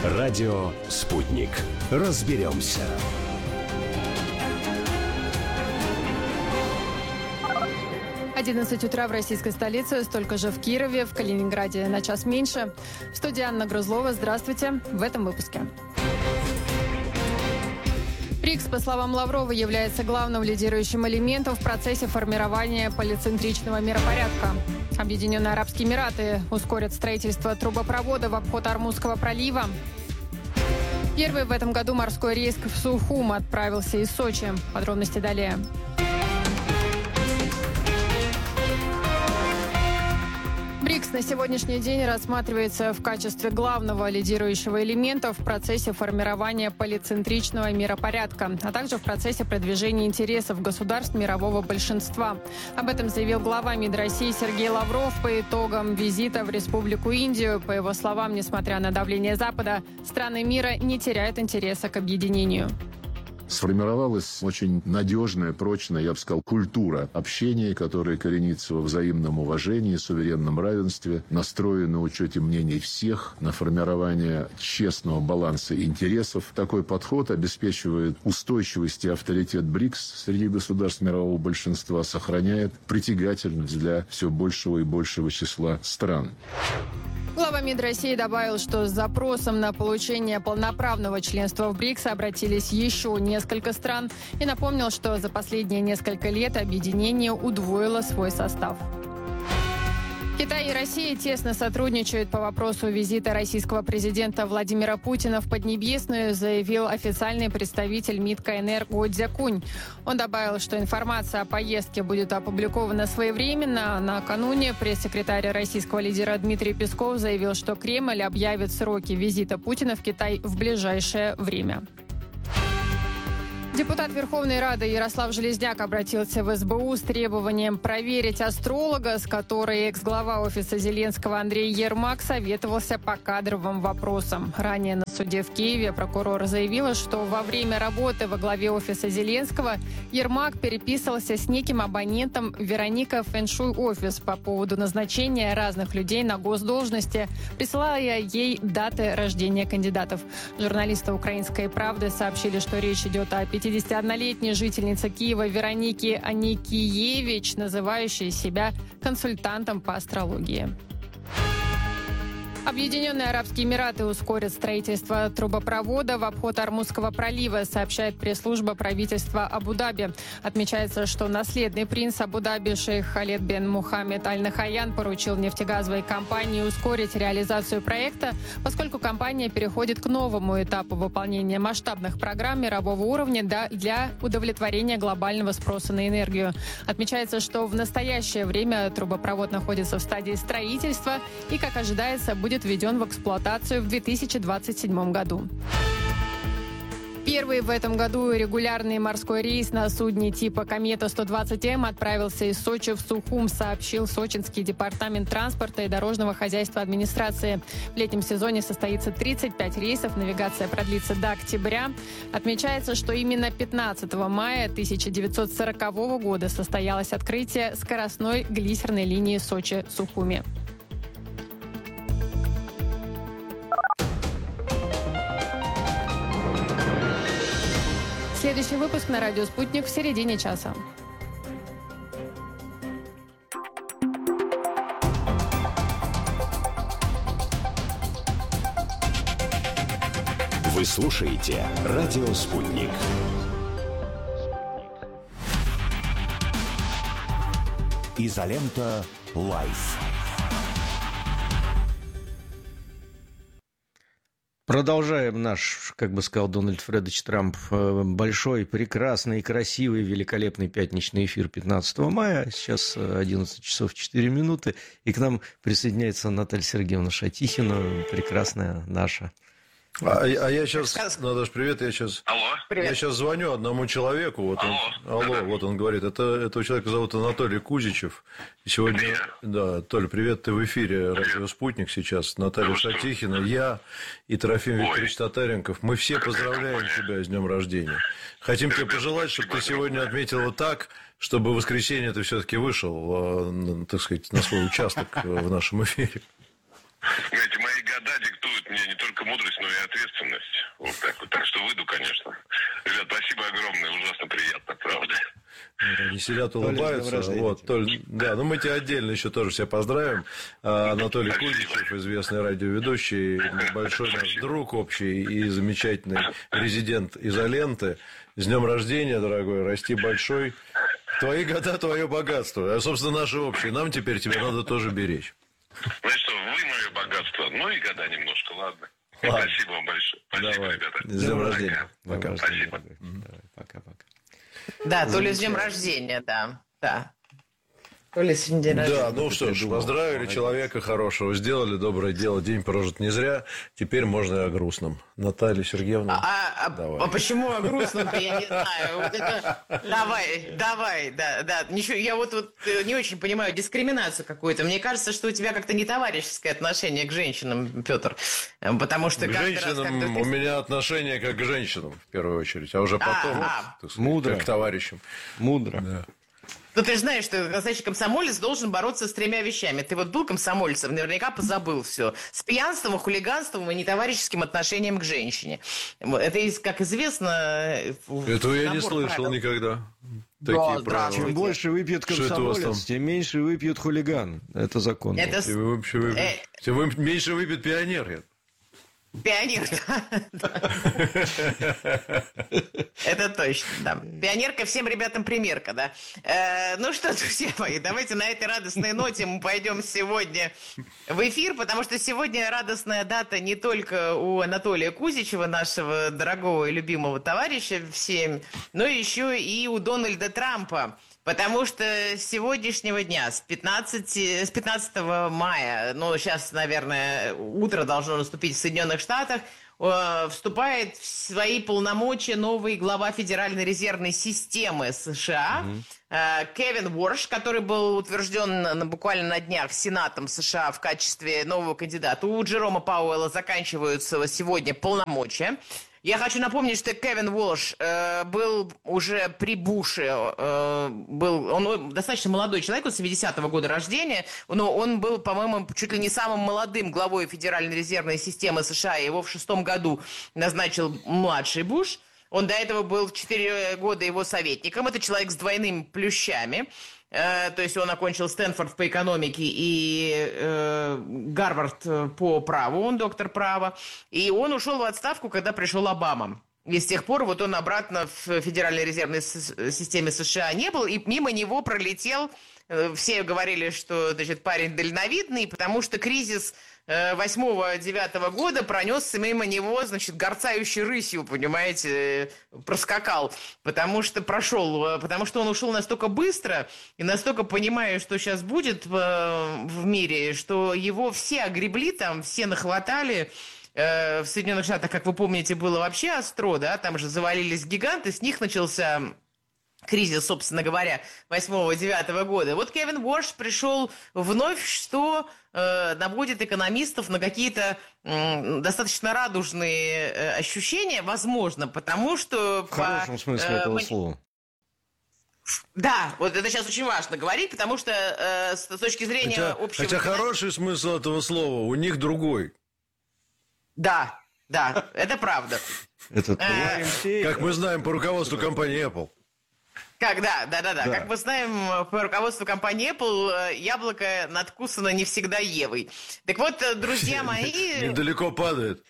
Радио «Спутник». Разберемся. — 11 утра в российской столице, столько же в Кирове, в Калининграде на час меньше. В студии Анна Грузлова. Здравствуйте. В этом выпуске. БРИКС, по словам Лаврова, является главным лидирующим элементом в процессе формирования полицентричного миропорядка. Объединенные Арабские Эмираты ускорят строительство трубопровода в обход Ормузского пролива. Первый в этом году морской рейс в Сухум отправился из Сочи. Подробности далее. БРИКС на сегодняшний день рассматривается в качестве главного лидирующего элемента в процессе формирования полицентричного миропорядка, а также в процессе продвижения интересов государств мирового большинства. Об этом заявил глава МИД России Сергей Лавров по итогам визита в Республику Индию. По его словам, несмотря на давление Запада, страны мира не теряют интереса к объединению. Сформировалась очень надежная, прочная, я бы сказал, культура общения, которая коренится во взаимном уважении, суверенном равенстве, настроена на учете мнений всех, на формирование честного баланса интересов. Такой подход обеспечивает устойчивость и авторитет БРИКС среди государств мирового большинства, сохраняет притягательность для все большего и большего числа стран. Глава МИД России добавил, что с запросом на получение полноправного членства в БРИКС обратились еще несколько стран и напомнил, что за последние несколько лет объединение удвоило свой состав. Китай и Россия тесно сотрудничают по вопросу визита российского президента Владимира Путина в Поднебесную, заявил официальный представитель МИД КНР Го Цзякунь. Он добавил, что информация о поездке будет опубликована своевременно. Накануне пресс-секретарь российского лидера Дмитрий Песков заявил, что Кремль объявит сроки визита Путина в Китай в ближайшее время. Депутат Верховной Рады Ярослав Железняк обратился в СБУ с требованием проверить астролога, с которой экс-глава офиса Зеленского Андрей Ермак советовался по кадровым вопросам. Ранее на суде в Киеве прокурор заявила, что во время работы во главе офиса Зеленского Ермак переписывался с неким абонентом Вероника Фэншуй Офис по поводу назначения разных людей на госдолжности, присылая ей даты рождения кандидатов. Журналисты «Украинской правды» сообщили, что речь идет о 51-летней жительнице Киева Веронике Аникиевич, называющей себя консультантом по астрологии. Объединенные Арабские Эмираты ускорят строительство трубопровода в обход Ормузского пролива, сообщает пресс-служба правительства Абу-Даби. Отмечается, что наследный принц Абу-Даби шейх Халед бен Мухаммед Аль-Нахаян поручил нефтегазовой компании ускорить реализацию проекта, поскольку компания переходит к новому этапу выполнения масштабных программ мирового уровня для удовлетворения глобального спроса на энергию. Отмечается, что в настоящее время трубопровод находится в стадии строительства и, как ожидается, будет введен в эксплуатацию в 2027 году. Первый в этом году регулярный морской рейс на судне типа «Комета-120М» отправился из Сочи в Сухум, сообщил Сочинский департамент транспорта и дорожного хозяйства администрации. В летнем сезоне состоится 35 рейсов, навигация продлится до октября. Отмечается, что именно 15 мая 1940 года состоялось открытие скоростной глиссерной линии Сочи-Сухуми. Следующий выпуск на радио «Спутник» в середине часа. Вы слушаете радио «Спутник». Изолента Лайф. Продолжаем наш, как бы сказал Дональд Фредович Трамп, большой, прекрасный, красивый, великолепный пятничный эфир 15 мая. Сейчас 11 часов 4 минуты. И к нам присоединяется Наталья Сергеевна Шатихина, прекрасная наша. А я сейчас, Наташ, привет, я сейчас... Алло. Я сейчас звоню одному человеку, вот он, вот он говорит, этого человека зовут Анатолий Кузичев. И сегодня, привет. Да, Толь, привет, ты в эфире радио «Спутник» сейчас, Наталья Шатихина, я и Трофим Викторович Татаренков. Мы все поздравляем тебя с днем рождения. Хотим тебе пожелать, чтобы ты сегодня отметила так, чтобы в воскресенье ты все-таки вышел, так сказать, на свой участок в нашем эфире. Знаете, мои года диктуют мне не только мудрость, но и ответственность. Вот так вот. Так что выйду, конечно. Ребят, спасибо огромное, ужасно приятно, правда. Они сидят, улыбаются. Вот, да, ну мы тебя отдельно еще тоже все поздравим. Анатолий Кузичев, известный радиоведущий, большой наш друг общий и замечательный резидент «Изоленты». С днем рождения, дорогой, расти большой. Твои года, твое богатство. А, собственно, наши общие. Нам теперь тебя надо тоже беречь. Знаешь что, вы мое богатство, ну и года немножко, ладно. Спасибо вам большое. Спасибо, Давай. ребята. С днем рождения. Пока. Спасибо. Пока-пока. Да, то ли с днем рождения, да. То ли сегодня день рождения. Да, ну что ж, поздравили человека хорошего, сделали доброе дело, день прожит не зря, теперь можно и о грустном. Наталья Сергеевна, давай. А почему о грустном-то, я не знаю. Вот это... Давай, да. Ничего, я вот не очень понимаю дискриминацию какую-то. Мне кажется, что у тебя как-то не товарищеское отношение к женщинам, Петр. Потому что к женщинам у меня отношение как к женщинам, в первую очередь, а уже потом, так сказать, мудро. как к товарищам. Мудро. Да. Ну, ты же знаешь, что настоящий комсомолец должен бороться с 3 вещами. Ты вот был комсомольцем, наверняка позабыл все. С пьянством, хулиганством и нетоварищеским отношением к женщине. Это, как известно... Этого я не слышал правил. Никогда. Такие правила. Чем больше выпьет комсомолец, тем меньше выпьет хулиган. Это закон. Тем меньше выпьет пионер. Пионер, да. Это точно, да. Пионерка всем ребятам примерка, да. Ну что, друзья мои, давайте на этой радостной ноте мы пойдем сегодня в эфир, потому что сегодня радостная дата не только у Анатолия Кузичева, нашего дорогого и любимого товарища всем, но еще и у Дональда Трампа. Потому что с сегодняшнего дня, с 15 мая, ну, сейчас, наверное, утро должно наступить в Соединенных Штатах, вступает в свои полномочия новый глава Федеральной резервной системы США, Кевин Уорш, который был утвержден буквально на днях Сенатом США в качестве нового кандидата. У Джерома Пауэлла заканчиваются сегодня полномочия. Я хочу напомнить, что Кевин Уорш был уже при Буше, он достаточно молодой человек, он 70-го года рождения, но он был, по-моему, чуть ли не самым молодым главой Федеральной резервной системы США, его в 6-м году назначил младший Буш. Он до этого был 4 года его советником, это человек с двойными плющами. То есть он окончил Стэнфорд по экономике и Гарвард по праву, он доктор права. И он ушел в отставку, когда пришел Обама. И с тех пор вот он обратно в Федеральной резервной системе США не был, и мимо него пролетел. Все говорили, что, значит, парень дальновидный, потому что кризис 8-9 года пронесся мимо него, значит, горцающей рысью, понимаете, проскакал, потому что он ушел настолько быстро и настолько понимая, что сейчас будет в мире, что его все огребли там, все нахватали. В Соединенных Штатах, как вы помните, было вообще остро, да, там же завалились гиганты, с них начался кризис, собственно говоря, 8-9 года. Вот Кевин Уорш пришел вновь, что наводит экономистов на какие-то достаточно радужные ощущения, возможно, потому что... В хорошем смысле этого слова. Да, вот это сейчас очень важно говорить, потому что с точки зрения общего... Хотя хороший смысл этого слова у них другой. Да, это правда. Как мы знаем по руководству компании Apple. Да. Как мы знаем, по руководству компании Apple яблоко надкусано не всегда Евой. Так вот, друзья мои... Недалеко падает.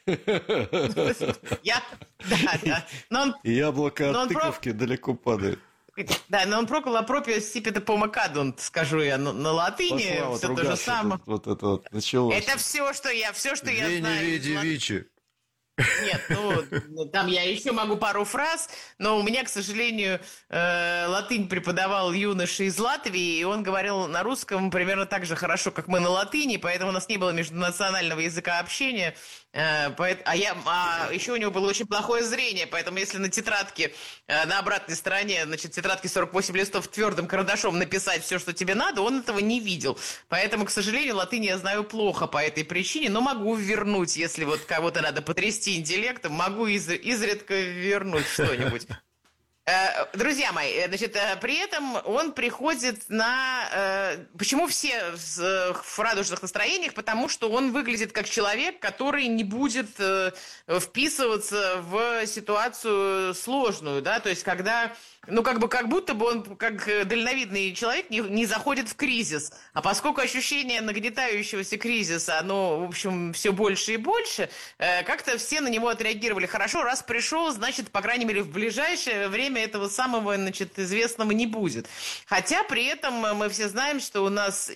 Яблоко от тыковки далеко падает. Да, но он прокол пропио сипита помакадунт, скажу я на латыни. Пошла, все то же самое. Вот это вот началось. Это все, что я знаю. Види, Вичи. Нет, там я еще могу пару фраз, но у меня, к сожалению, латынь преподавал юноша из Латвии, и он говорил на русском примерно так же хорошо, как мы на латыни, поэтому у нас не было межнационального языка общения. Еще у него было очень плохое зрение, поэтому если на тетрадке, на обратной стороне, значит, тетрадки 48 листов твердым карандашом написать все, что тебе надо, он этого не видел. Поэтому, к сожалению, латынь я знаю плохо по этой причине, но могу вернуть, если вот кого-то надо потрясти интеллектом, могу изредка вернуть что-нибудь. Друзья мои, значит, при этом он приходит на... Почему все в радужных настроениях? Потому что он выглядит как человек, который не будет вписываться в ситуацию сложную, да, то есть когда... Ну, как будто бы он, как дальновидный человек, не заходит в кризис. А поскольку ощущение нагнетающегося кризиса, оно, в общем, все больше и больше, как-то все на него отреагировали хорошо. Раз пришел, значит, по крайней мере, в ближайшее время этого самого, значит, известного не будет. Хотя при этом мы все знаем, что у нас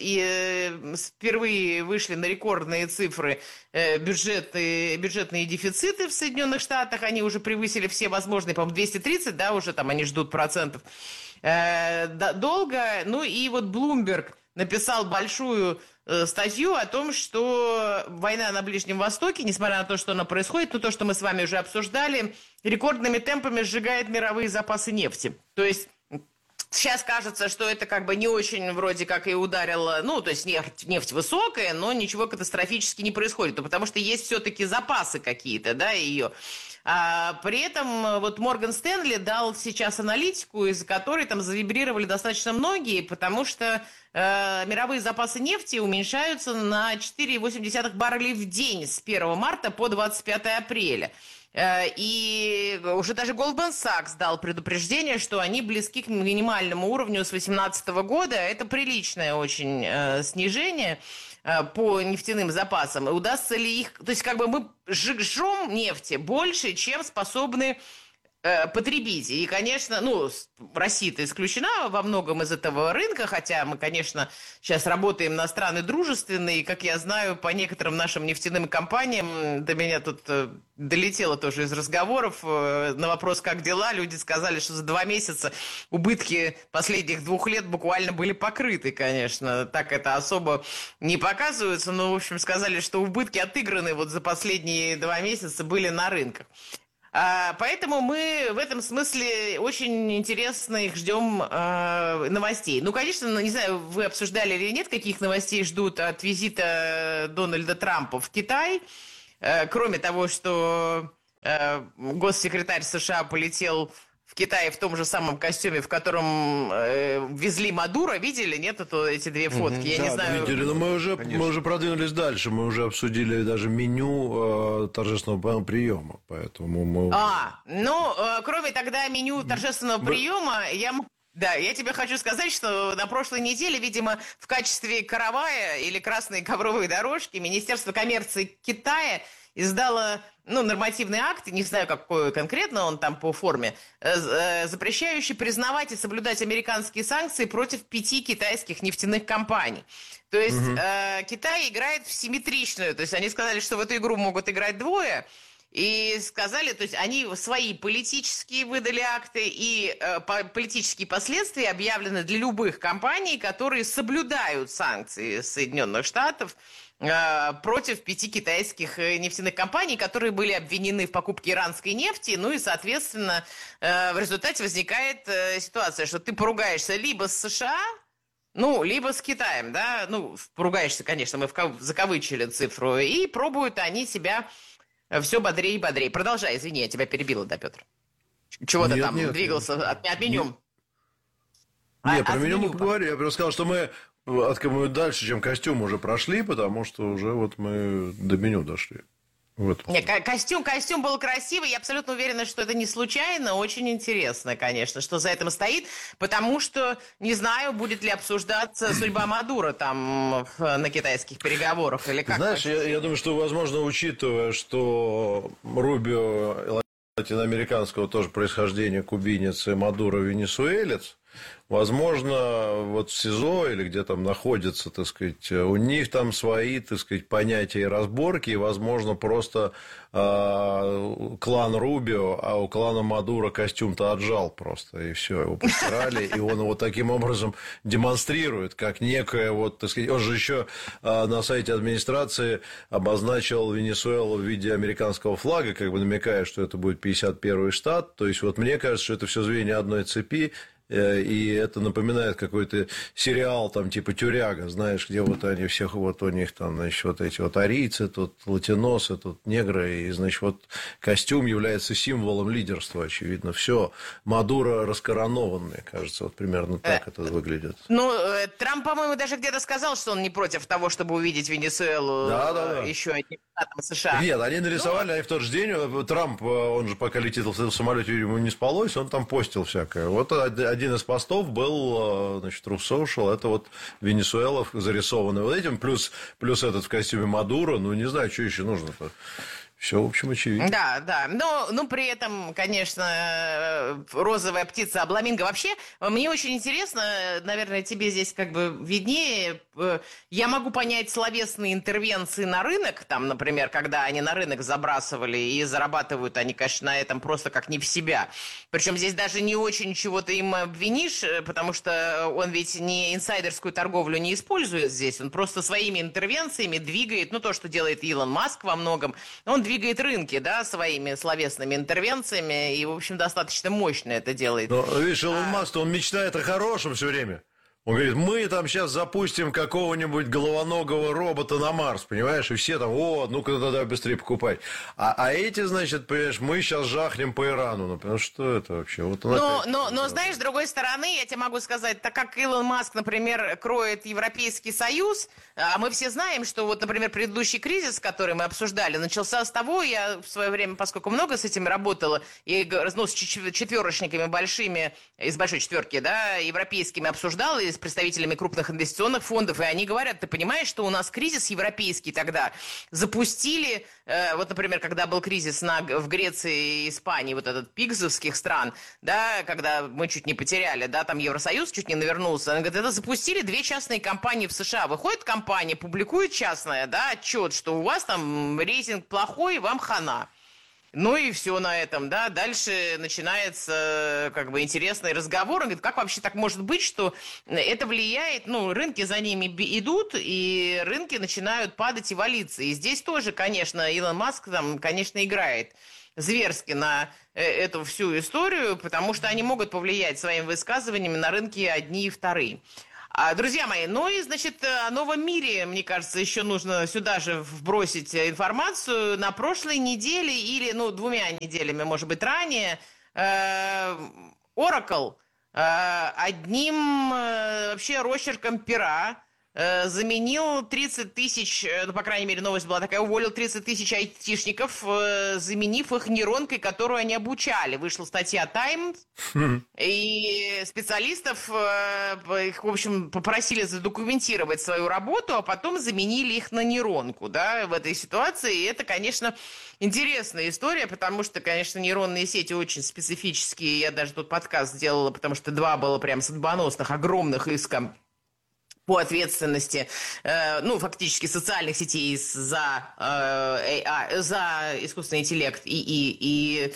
впервые вышли на рекордные цифры бюджетные дефициты в Соединенных Штатах. Они уже превысили все возможные, по-моему, 230, да, уже там они ждут процентов долга. Ну и вот Bloomberg написал большую статью о том, что война на Ближнем Востоке, несмотря на то, что она происходит, но то, что мы с вами уже обсуждали, рекордными темпами сжигает мировые запасы нефти. То есть сейчас кажется, что это как бы не очень вроде как и ударило, ну, то есть нефть высокая, но ничего катастрофически не происходит, потому что есть все-таки запасы какие-то, да, ее. А при этом вот Морган Стэнли дал сейчас аналитику, из которой там завибрировали достаточно многие, потому что мировые запасы нефти уменьшаются на 4,8 баррелей в день с 1 марта по 25 апреля. И уже даже Goldman Sachs дал предупреждение, что они близки к минимальному уровню с 2018 года. Это приличное очень снижение по нефтяным запасам. И удастся ли их... То есть как бы мы жжем нефти больше, чем способны потребить. И, конечно, ну, Россия-то исключена во многом из этого рынка, хотя мы, конечно, сейчас работаем на страны дружественные, и, как я знаю, по некоторым нашим нефтяным компаниям, до меня тут долетело тоже из разговоров, на вопрос, как дела, люди сказали, что за 2 месяца убытки последних 2 лет буквально были покрыты, конечно. Так это особо не показывается, но, в общем, сказали, что убытки отыграны вот за последние 2 месяца были на рынках. Поэтому мы в этом смысле очень интересно их ждем новостей. Ну, конечно, не знаю, вы обсуждали или нет, каких новостей ждут от визита Дональда Трампа в Китай. Кроме того, что госсекретарь США полетел в Китае в том же самом костюме, в котором везли Мадуро. Видели, нет, эти 2 фотки? Я не знаю. Видели, но мы уже продвинулись дальше. Мы уже обсудили даже меню торжественного приема. Поэтому мы... кроме тогда меню торжественного приема, я тебе хочу сказать, что на прошлой неделе, видимо, в качестве каравая или красной ковровой дорожки Министерство коммерции Китая издало нормативный акт, не знаю, какой конкретно он там по форме, запрещающий признавать и соблюдать американские санкции против 5 китайских нефтяных компаний. То есть Китай играет в симметричную, то есть они сказали, что в эту игру могут играть 2, и сказали, то есть они свои политические выдали акты, и политические последствия объявлены для любых компаний, которые соблюдают санкции Соединенных Штатов против 5 китайских нефтяных компаний, которые были обвинены в покупке иранской нефти. Ну и, соответственно, в результате возникает ситуация, что ты поругаешься либо с США, либо с Китаем, да, поругаешься, конечно, мы закавычили цифру, и пробуют они себя все бодрее и бодрее. Продолжай, извини, я тебя перебила, да, Петр? Чего ты там двигался от меню? Нет, про меню мы поговорили. Я просто сказал, что мы дальше, чем костюм, уже прошли, потому что уже вот мы до меню дошли. Нет, костюм был красивый, я абсолютно уверена, что это не случайно, очень интересно, конечно, что за этим стоит, потому что, не знаю, будет ли обсуждаться судьба Мадуро там на китайских переговорах, или как. Знаешь, я думаю, что, возможно, учитывая, что Рубио латиноамериканского тоже происхождения, кубинец, и Мадуро венесуэлец, возможно, вот в СИЗО или где там находится, так сказать, у них там свои, так сказать, понятия и разборки, и, возможно, просто клан Рубио, а у клана Мадуро костюм-то отжал просто, и все, его постирали, и он его таким образом демонстрирует, как некое, вот, так сказать, он же еще на сайте администрации обозначил Венесуэлу в виде американского флага, как бы намекая, что это будет 51-й штат, то есть, вот мне кажется, что это все звенья одной цепи. и это напоминает какой-то сериал, там, типа «Тюряга», знаешь, где вот они всех, вот у них там, значит, вот эти вот арийцы, тут латиносы, тут негры, и, значит, вот костюм является символом лидерства, очевидно. Все, Мадуро раскоронованный, кажется, вот примерно так это выглядит. Ну, Трамп, по-моему, даже где-то сказал, что он не против того, чтобы увидеть Венесуэлу еще одним штатом США. Нет, они нарисовали, они в тот же день, Трамп, он же пока летел в самолете, ему не спалось, он там постил всякое. Вот один из постов был, значит, Truth Social, это вот Венесуэла зарисованная вот этим, плюс этот в костюме Мадуро, ну, не знаю, что еще нужно-то. Все, в общем, очевидно. Да. Но при этом, конечно, розовая птица Обламинго. Вообще, мне очень интересно, наверное, тебе здесь как бы виднее. Я могу понять словесные интервенции на рынок, там, например, когда они на рынок забрасывали и зарабатывают они, конечно, на этом просто как не в себя. Причем здесь даже не очень чего-то им обвинишь, потому что он ведь не инсайдерскую торговлю не использует здесь, он просто своими интервенциями двигает, ну, то, что делает Илон Маск во многом, он двигает рынки, да, своими словесными интервенциями, и, в общем, достаточно мощно это делает. Но, видишь, Илон Маск, он мечтает о хорошем все время. Он говорит, мы там сейчас запустим какого-нибудь головоногого робота на Марс, понимаешь? И все там, ну-ка тогда быстрее покупать. А эти, значит, понимаешь, мы сейчас жахнем по Ирану. Например, что это вообще? Вот но, знаешь, с другой стороны, я тебе могу сказать, так как Илон Маск, например, кроет Европейский Союз, а мы все знаем, что вот, например, предыдущий кризис, который мы обсуждали, начался с того, я в свое время, поскольку много с этим работала, и с четверочниками большими, из большой четверки, да, европейскими обсуждала, и с представителями крупных инвестиционных фондов, и они говорят, ты понимаешь, что у нас кризис европейский тогда запустили, вот, например, когда был кризис в Греции и Испании, вот этот пигзовских стран, да, когда мы чуть не потеряли, да, там Евросоюз чуть не навернулся, они говорят, это запустили 2 частные компании в США, выходит компания, публикует частная, да, отчет, что у вас там рейтинг плохой, вам хана. Ну и все на этом, да. Дальше начинается как бы интересный разговор. Он говорит, как вообще так может быть, что это влияет, ну, рынки за ними идут, и рынки начинают падать и валиться. И здесь тоже, конечно, Илон Маск там, конечно, играет зверски на эту всю историю, потому что они могут повлиять своими высказываниями на рынки одни и вторые. Друзья мои, ну и, значит, о новом мире, мне кажется, еще нужно сюда же вбросить информацию. На прошлой неделе или, 2 неделями, может быть, ранее, Oracle одним вообще росчерком пера заменил 30 тысяч, по крайней мере, новость была такая, уволил 30 тысяч айтишников, заменив их нейронкой, которую они обучали. Вышла статья Times, и специалистов, их, в общем, попросили задокументировать свою работу, а потом заменили их на нейронку, да, в этой ситуации. И это, конечно, интересная история, потому что, конечно, нейронные сети очень специфические. Я даже тут подкаст сделала, потому что 2 было прям судьбоносных, огромных иска по ответственности, фактически социальных сетей за искусственный интеллект и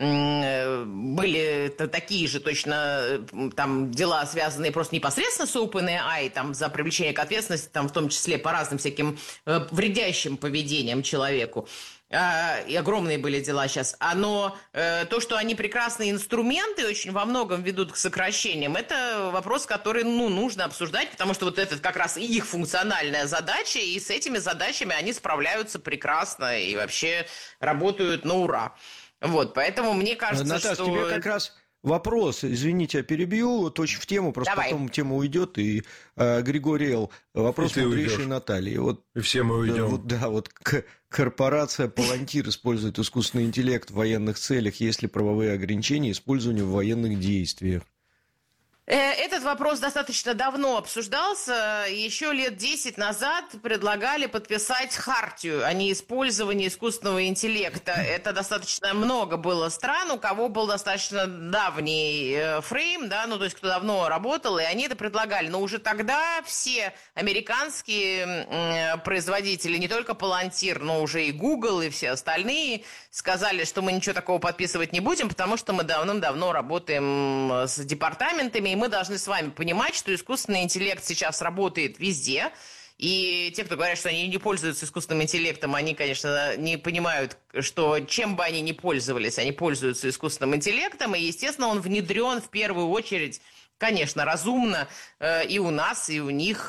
были были же точно там дела, связанные просто непосредственно с OpenAI, там за привлечение к ответственности, там в том числе по разным всяким вредящим поведениям человеку. И огромные были дела сейчас. Но то, что они прекрасные инструменты, очень во многом ведут к сокращениям, это вопрос, который нужно обсуждать, потому что вот это как раз их функциональная задача, и с этими задачами они справляются прекрасно и вообще работают на ура. Вот, поэтому мне кажется, Наташа, что... тебе как раз вопрос, извините, я перебью, вот очень в тему, просто Давай. потом тема уйдет, и Григорий Л. Вопрос мудрейшей Натальи. Вот, и все мы уйдем. Вот корпорация Palantir использует искусственный интеллект в военных целях, есть ли правовые ограничения использования в военных действиях? Этот вопрос достаточно давно обсуждался. Еще лет 10 назад предлагали подписать хартию о неиспользовании искусственного интеллекта. Это достаточно много было стран, у кого был достаточно давний фрейм, да, то есть кто давно работал, и они это предлагали. Но уже тогда все американские производители, не только Palantir, но уже и Google, и все остальные, сказали, что мы ничего такого подписывать не будем, потому что мы давным-давно работаем с департаментами, и мы должны с вами понимать, что искусственный интеллект сейчас работает везде. И те, кто говорят, что они не пользуются искусственным интеллектом, они, конечно, не понимают, что чем бы они ни пользовались, они пользуются искусственным интеллектом. И, естественно, он внедрен в первую очередь конечно, разумно и у нас, и у них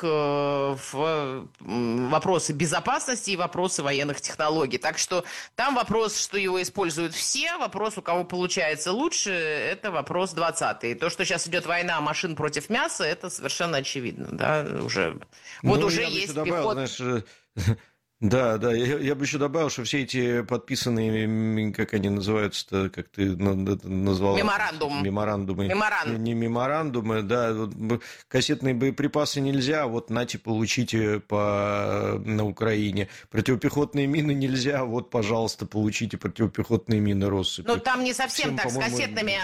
в вопросы безопасности и вопросы военных технологий. Так что там вопрос, что его используют все, вопрос, у кого получается лучше, это вопрос 20-й. То, что сейчас идет война машин против мяса, это совершенно очевидно. Да, уже. Вот уже есть пехота. Да, я бы еще добавил, что все эти подписанные, как они называются-то, как ты назвал? Меморандумы. Не меморандумы, да. Вот, кассетные боеприпасы нельзя, вот нате, получите на Украине. Противопехотные мины нельзя, вот, пожалуйста, получите противопехотные мины россыпи. Ну, там не совсем всем, так, с кассетными.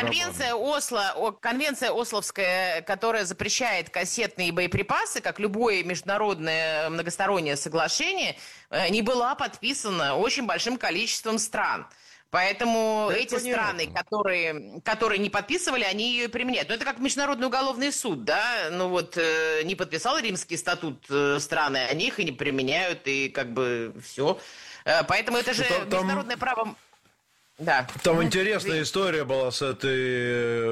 Конвенция Ословская, которая запрещает кассетные боеприпасы, как любое международное многостороннее соглашение, не была подписана очень большим количеством стран. Поэтому да, эти страны, которые не подписывали, они ее применяют. Но это как Международный уголовный суд, да? Ну вот не подписал Римский статут страны, они их и не применяют, и как бы все. Поэтому это же международное право... Да. Там интересная история была с этой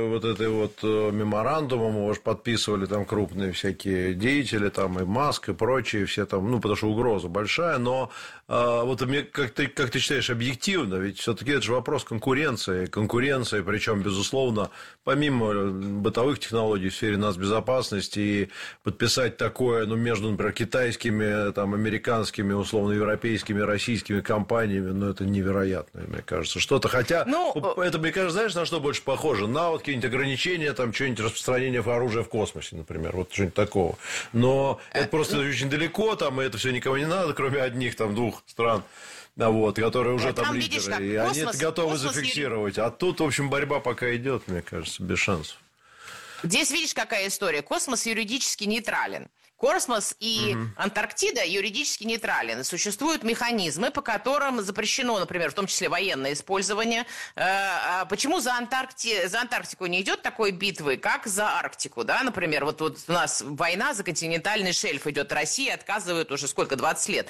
меморандумом, его же подписывали там крупные всякие деятели, там и Маск, и прочие все там, ну, потому что угроза большая, но вот как ты считаешь, объективно, ведь все-таки это же вопрос конкуренции, причем, безусловно, помимо бытовых технологий в сфере нацбезопасности, и подписать такое, ну, между, например, китайскими, там, американскими, условно, европейскими, российскими компаниями, ну, это невероятно, мне кажется, что-то, хотя, это, мне кажется, знаешь, на что больше похоже? На вот какие-нибудь ограничения, там, что-нибудь распространение оружия в космосе, например, вот что-нибудь такого. Но это просто очень далеко, там, и это все никому не надо, кроме одних, там, 2 стран, вот, которые уже там лидеры, видишь, и они это готовы зафиксировать. А тут, в общем, борьба пока идет, мне кажется, без шансов. Здесь видишь, какая история. Космос юридически нейтрален. Космос и Антарктида юридически нейтрален. Существуют механизмы, по которым запрещено, например, в том числе военное использование. Почему за Антарктику не идет такой битвы, как за Арктику? Да? Например, вот у нас война за континентальный шельф идет. Россия отказывает уже сколько, 20 лет,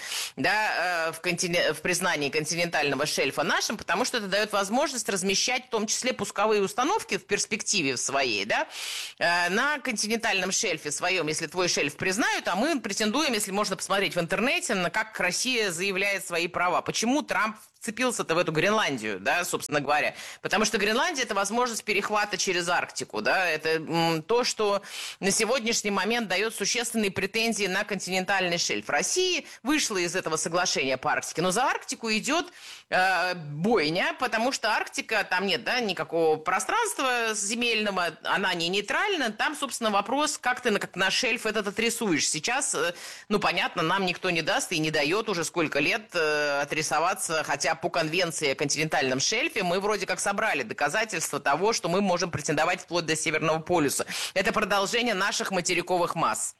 да, в признании континентального шельфа нашим, потому что это дает возможность размещать в том числе пусковые установки в перспективе своей, да, на континентальном шельфе своем, если твой шельф признан, а мы претендуем, если можно посмотреть в интернете, на как Россия заявляет свои права. Почему Трамп вцепился-то в эту Гренландию, да, собственно говоря? Потому что Гренландия – это возможность перехвата через Арктику, да, это то, что на сегодняшний момент дает существенные претензии на континентальный шельф. Россия вышла из этого соглашения по Арктике, но за Арктику идет бойня, потому что Арктика, там нет, да, никакого пространства земельного, она не нейтральна, там, собственно, вопрос, как ты на шельф этот отрисуешь. Сейчас, ну, понятно, нам никто не даст и не дает уже сколько лет отрисоваться, хотя по конвенции о континентальном шельфе мы вроде как собрали доказательства того, что мы можем претендовать вплоть до Северного полюса. Это продолжение наших материковых масс.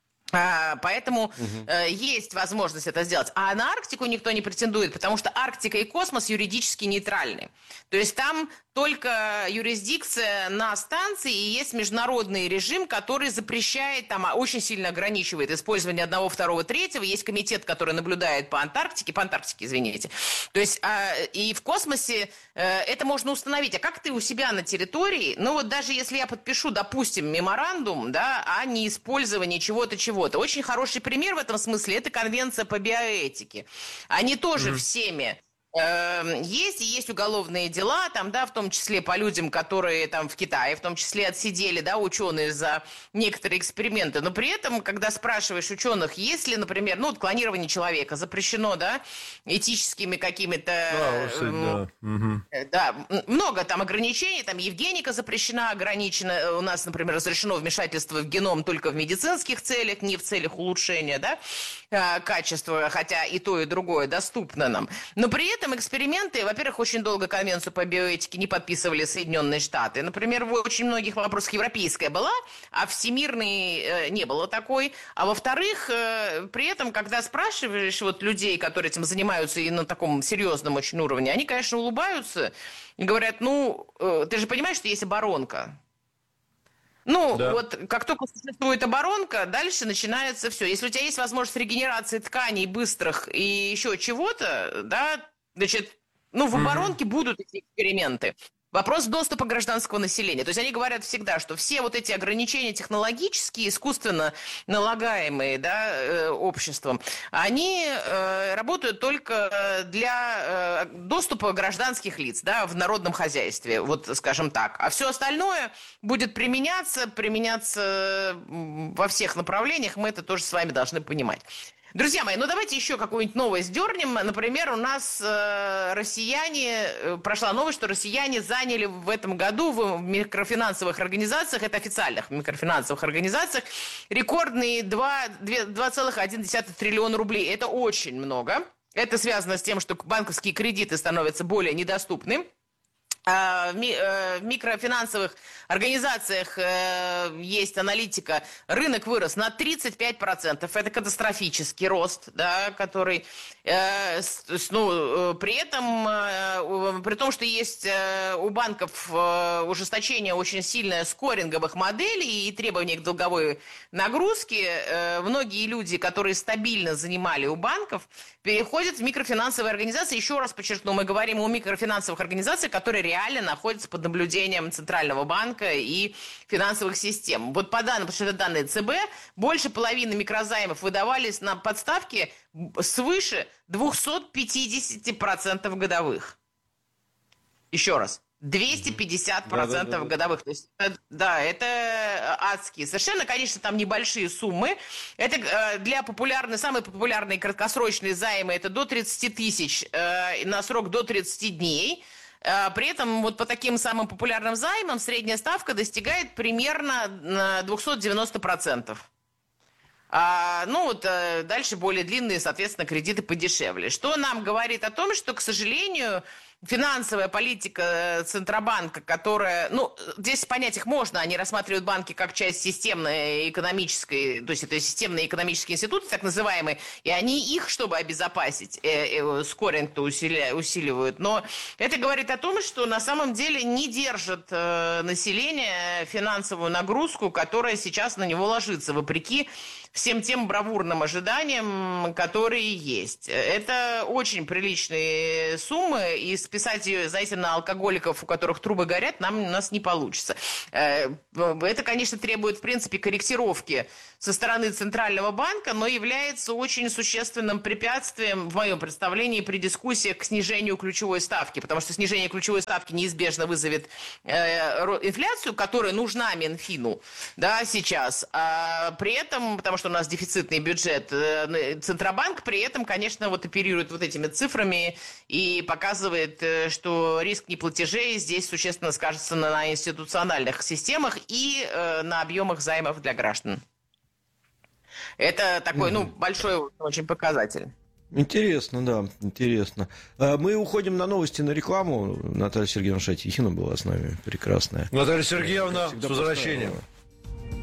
Поэтому есть возможность это сделать. А на Арктику никто не претендует, потому что Арктика и космос юридически нейтральны. То есть там только юрисдикция на станции, и есть международный режим, который запрещает, там очень сильно ограничивает использование 1, 2, 3. Есть комитет, который наблюдает по Антарктике, извините. То есть и в космосе это можно установить. А как ты у себя на территории, ну вот даже если я подпишу, допустим, меморандум, да, о неиспользовании чего-то. Очень хороший пример в этом смысле – это конвенция по биоэтике. Они тоже всеми есть уголовные дела, там, да, в том числе по людям, которые там в Китае, в том числе отсидели, да, ученые за некоторые эксперименты. Но при этом, когда спрашиваешь ученых, есть ли, например, ну, вот клонирование человека запрещено, да, этическими какими-то... Да, много там ограничений, там евгеника запрещена, ограничена. У нас, например, разрешено вмешательство в геном только в медицинских целях, не в целях улучшения, да, качества, хотя и то, и другое доступно нам. Но при этом эксперименты, во-первых, очень долго конвенцию по биоэтике не подписывали Соединенные Штаты. Например, в очень многих вопросах европейская была, а всемирной не было такой. А во-вторых, при этом, когда спрашиваешь вот людей, которые этим занимаются и на таком серьезном очень уровне, они, конечно, улыбаются и говорят, ну, ты же понимаешь, что есть оборонка. Ну, да. Вот как только существует оборонка, дальше начинается все. Если у тебя есть возможность регенерации тканей быстрых и еще чего-то, да, значит, ну, в оборонке будут эти эксперименты. Вопрос доступа гражданского населения. То есть они говорят всегда, что все вот эти ограничения технологические, искусственно налагаемые, да, обществом, они работают только для доступа гражданских лиц, да, в народном хозяйстве, вот скажем так. А все остальное будет применяться во всех направлениях, мы это тоже с вами должны понимать. Друзья мои, ну давайте еще какую-нибудь новость дернем. Например, у нас прошла новость, что россияне заняли в этом году в микрофинансовых организациях, это официальных микрофинансовых организациях, рекордные 2,1 триллиона рублей. Это очень много. Это связано с тем, что банковские кредиты становятся более недоступны. В микрофинансовых организациях есть аналитика. Рынок вырос на 35%. Это катастрофический рост, да, который при этом, при том, что есть у банков ужесточение очень сильное скоринговых моделей и требования к долговой нагрузке, многие люди, которые стабильно занимали у банков, переходят в микрофинансовые организации. Еще раз подчеркну, мы говорим о микрофинансовых организациях, которые реально находятся под наблюдением Центрального банка и финансовых систем. Вот по данным, потому что это данные ЦБ, больше половины микрозаймов выдавались на подставки свыше 250% годовых. Еще раз. 250% годовых. То есть, да, это адские. Совершенно, конечно, там небольшие суммы. Это для самые популярные краткосрочные займы, это до 30 тысяч на срок до 30 дней. При этом вот по таким самым популярным займам средняя ставка достигает примерно 290%. Дальше более длинные, соответственно, кредиты подешевле. Что нам говорит о том, что, к сожалению, финансовая политика Центробанка, которая, здесь понять их можно, они рассматривают банки как часть системной экономической, то есть это системные экономические институты, так называемые, и они их, чтобы обезопасить, скоринг-то усиливают. Но это говорит о том, что на самом деле не держит население финансовую нагрузку, которая сейчас на него ложится, вопреки всем тем бравурным ожиданиям, которые есть. Это очень приличные суммы, и списать ее, знаете, на алкоголиков, у которых трубы горят, у нас не получится. Это, конечно, требует, в принципе, корректировки со стороны Центрального банка, но является очень существенным препятствием, в моем представлении, при дискуссиях к снижению ключевой ставки, потому что снижение ключевой ставки неизбежно вызовет инфляцию, которая нужна Минфину, да, сейчас. А при этом, потому что у нас дефицитный бюджет, Центробанк при этом, конечно, вот оперирует вот этими цифрами и показывает, что риск неплатежей здесь существенно скажется на институциональных системах и на объемах займов для граждан. Это такой, большой очень показатель. Интересно, да, интересно. Мы уходим на новости, на рекламу. Наталья Сергеевна Шатихина была с нами, прекрасная. Наталья Сергеевна, с возвращением.